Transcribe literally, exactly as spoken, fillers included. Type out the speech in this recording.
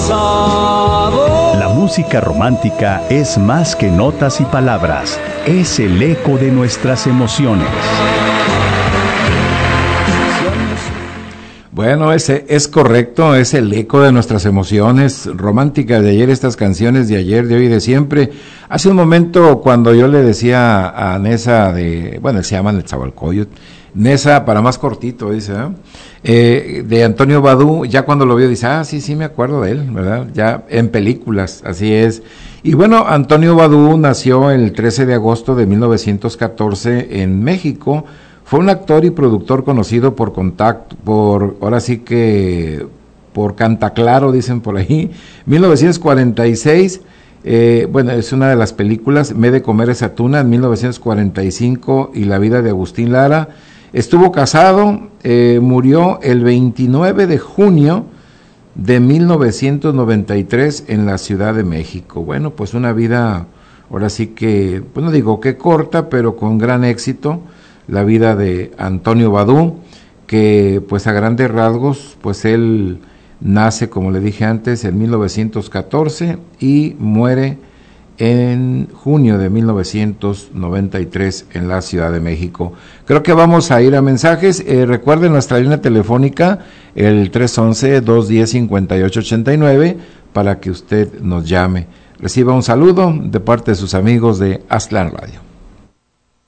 pasado. La música romántica es más que notas y palabras, es el eco de nuestras emociones. Bueno, ese es correcto, es el eco de nuestras emociones románticas de ayer, estas canciones de ayer, de hoy y de siempre. Hace un momento, cuando yo le decía a Nesa de, bueno, se llama Netzahualcóyotl, Nesa para más cortito, dice, ¿eh? Eh, de Antonio Badú, ya cuando lo vio dice, ah, sí, sí me acuerdo de él, ¿verdad? Ya en películas, así es. Y bueno, Antonio Badú nació el trece de agosto de mil novecientos catorce en México. Fue un actor y productor conocido por contacto, por, ahora sí que, por Cantaclaro, dicen por ahí, mil novecientos cuarenta y seis, eh, bueno, es una de las películas, Me he de comer esa tuna, en mil novecientos cuarenta y cinco, y La vida de Agustín Lara. Estuvo casado, eh, murió el veintinueve de junio de mil novecientos noventa y tres en la Ciudad de México. Bueno, pues una vida, ahora sí que, pues no digo que corta, pero con gran éxito, la vida de Antonio Badú, que pues a grandes rasgos, pues él nace, como le dije antes, en mil novecientos catorce y muere en junio de mil novecientos noventa y tres en la Ciudad de México. Creo que vamos a ir a mensajes. Eh, recuerden nuestra línea telefónica, el tres once, dos diez, cincuenta y ocho ochenta y nueve, para que usted nos llame. Reciba un saludo de parte de sus amigos de Aztlán Radio.